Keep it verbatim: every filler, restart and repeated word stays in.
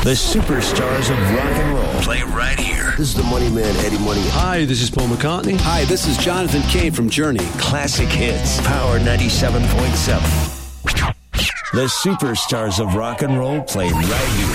The superstars of rock and roll play right here. This is the Money Man, Eddie Money. Hi, this is Paul McCartney. Hi, this is Jonathan Cain from Journey. Classic hits. Power ninety-seven point seven. The superstars of rock and roll play right here.